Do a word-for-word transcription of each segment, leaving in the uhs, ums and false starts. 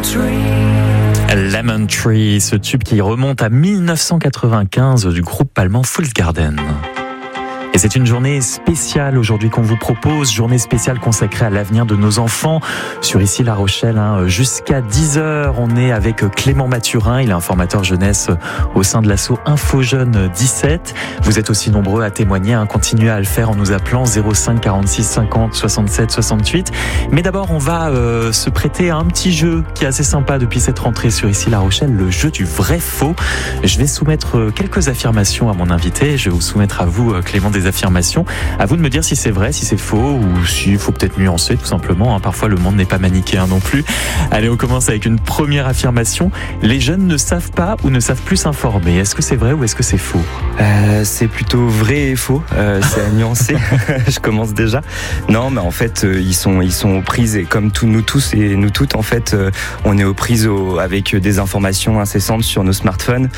Lemon Tree, ce tube qui remonte à dix-neuf cent quatre-vingt-quinze du groupe allemand Full Garden. Et c'est une journée spéciale aujourd'hui qu'on vous propose, journée spéciale consacrée à l'avenir de nos enfants. Sur ici La Rochelle, hein, jusqu'à dix heures, on est avec Clément Mathurin, il est un formateur jeunesse au sein de l'asso Info Jeunes dix-sept. Vous êtes aussi nombreux à témoigner, hein, continuez à le faire en nous appelant zéro cinq quarante-six cinquante soixante-sept soixante-huit. Mais d'abord, on va euh, se prêter à un petit jeu qui est assez sympa depuis cette rentrée sur ici La Rochelle, le jeu du vrai-faux. Je vais soumettre quelques affirmations à mon invité, je vais vous soumettre à vous, Clément, des affirmations. À vous de me dire si c'est vrai, si c'est faux ou s'il faut peut-être nuancer tout simplement. Hein. Parfois le monde n'est pas manichéen non plus. Allez, on commence avec une première affirmation. Les jeunes ne savent pas ou ne savent plus s'informer. Est-ce que c'est vrai ou est-ce que c'est faux ? euh, C'est plutôt vrai et faux. Euh, c'est à nuancer. Je commence déjà. Non, mais en fait, euh, ils sont ils sont aux prises et comme tous nous tous et nous toutes, en fait, euh, on est aux prises au, avec des informations incessantes sur nos smartphones.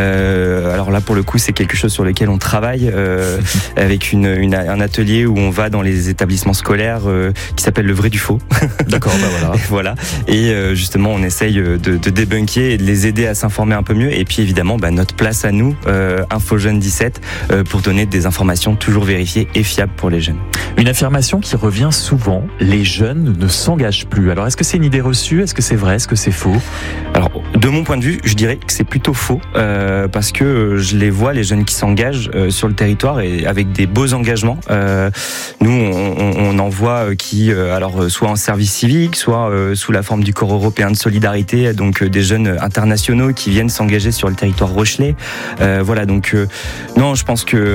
Euh, alors là, pour le coup, c'est quelque chose sur lequel on travaille. Euh, avec une, une, un atelier où on va dans les établissements scolaires euh, qui s'appelle le vrai du faux. D'accord, bah voilà. Et voilà. Et euh, justement, on essaye de, de débunker et de les aider à s'informer un peu mieux. Et puis évidemment, bah, notre place à nous, euh, Info Jeunes dix-sept, euh, pour donner des informations toujours vérifiées et fiables pour les jeunes. Une affirmation qui revient souvent, les jeunes ne s'engagent plus. Alors est-ce que c'est une idée reçue ? Est-ce que c'est vrai ? Est-ce que c'est faux ? Alors de mon point de vue, je dirais que c'est plutôt faux euh, parce que je les vois, les jeunes qui s'engagent euh, sur le territoire et avec des beaux engagements. Euh, nous, on, on en voit qui, euh, alors soit en service civique, soit euh, sous la forme du Corps européen de solidarité, donc euh, des jeunes internationaux qui viennent s'engager sur le territoire rochelais. Euh, voilà, donc euh, non, je pense que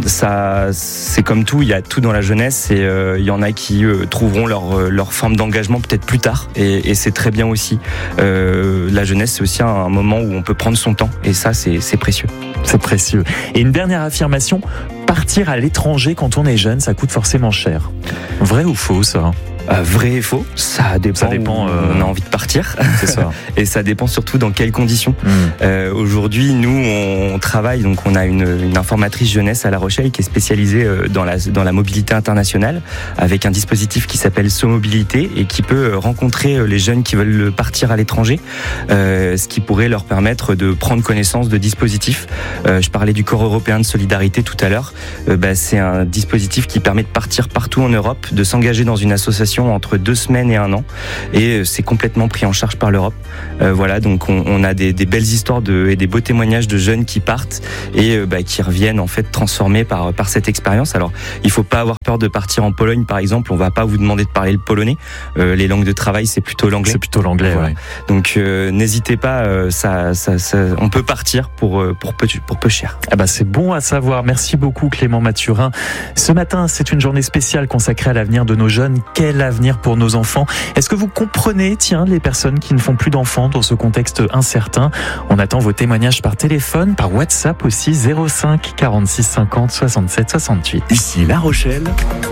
ça, c'est comme tout, il y a tout dans la jeunesse et euh, il y en a qui euh, trouveront leur leur forme d'engagement peut-être plus tard et, et c'est très bien aussi. Euh, la jeunesse, c'est aussi un, un moment où on peut prendre son temps et ça, c'est, c'est précieux. C'est précieux. Et une dernière affirmation, partir à l'étranger quand on est jeune, ça coûte forcément cher. Vrai ou faux, ça ? Euh, vrai et faux, ça dépend, ça dépend où euh... on a envie de partir. C'est ça. Et ça dépend surtout dans quelles conditions. Mmh. Euh, aujourd'hui, nous, on travaille, donc on a une, une informatrice jeunesse à La Rochelle qui est spécialisée dans la, dans la mobilité internationale avec un dispositif qui s'appelle SoMobilité et qui peut rencontrer les jeunes qui veulent partir à l'étranger, euh, ce qui pourrait leur permettre de prendre connaissance de dispositifs. Euh, je parlais du Corps européen de solidarité tout à l'heure. Euh, bah, c'est un dispositif qui permet de partir partout en Europe, de s'engager dans une association entre deux semaines et un an et c'est complètement pris en charge par l'Europe. Euh, voilà, donc on, on a des, des belles histoires de, et des beaux témoignages de jeunes qui partent et euh, bah, qui reviennent en fait transformés par, par cette expérience. Alors il faut pas avoir peur de partir en Pologne par exemple, on va pas vous demander de parler le polonais, euh, les langues de travail c'est plutôt l'anglais. C'est plutôt l'anglais, voilà. Ouais. Donc euh, n'hésitez pas, euh, ça, ça, ça, on peut partir pour, pour, peu, pour peu cher. Ah bah c'est bon à savoir, merci beaucoup Clément Mathurin. Ce matin c'est une journée spéciale consacrée à l'avenir de nos jeunes. Quel avenir pour nos enfants ? Est-ce que vous comprenez, tiens, les personnes qui ne font plus d'enfants dans ce contexte incertain ? On attend vos témoignages par téléphone, par WhatsApp aussi, zéro cinq quarante-six cinquante soixante-sept soixante-huit. Ici La Rochelle,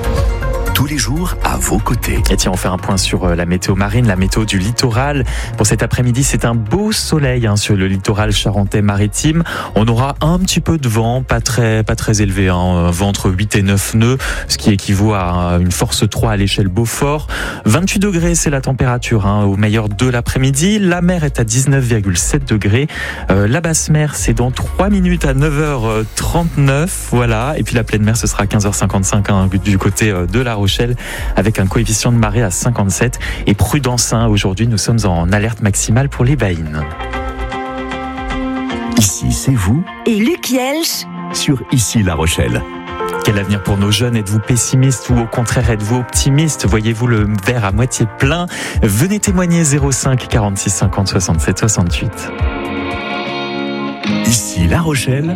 tous les jours à vos côtés. Et tiens, on fait un point sur la météo marine, la météo du littoral. Pour cet après-midi, c'est un beau soleil hein, sur le littoral charentais maritime. On aura un petit peu de vent, pas très, pas très élevé, hein, vent entre huit et neuf nœuds, ce qui équivaut à une force trois à l'échelle Beaufort. vingt-huit degrés, c'est la température hein, au meilleur de l'après-midi. La mer est à dix-neuf virgule sept degrés. Euh, la basse mer, c'est dans trois minutes à neuf heures trente-neuf. Voilà. Et puis la pleine mer, ce sera à quinze heures cinquante-cinq hein, du côté de La Rochelle, avec un coefficient de marée à cinquante-sept. Et prudence, hein, aujourd'hui, nous sommes en alerte maximale pour les baïnes. Ici, c'est vous. Et Luc Yelch sur Ici La Rochelle. Quel avenir pour nos jeunes ? Êtes-vous pessimiste ou au contraire êtes-vous optimiste ? Voyez-vous le verre à moitié plein ? Venez témoigner zéro cinq quarante-six cinquante soixante-sept soixante-huit. Ici La Rochelle.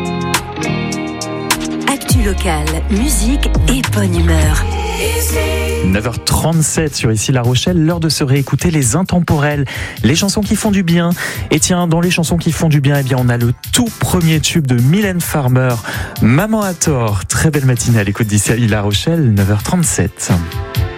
Actu locale, musique et bonne humeur. neuf heures trente-sept sur Ici La Rochelle, l'heure de se réécouter les intemporels, les chansons qui font du bien. Et tiens, dans les chansons qui font du bien, eh bien, on a le tout premier tube de Mylène Farmer, Maman a tort. Très belle matinée à l'écoute d'Ici La Rochelle, neuf heures trente-sept.